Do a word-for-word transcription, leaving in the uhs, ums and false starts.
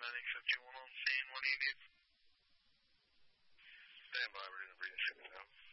paramedic fifty-one on scene. What do you need? Stand by, we're going to bring you now.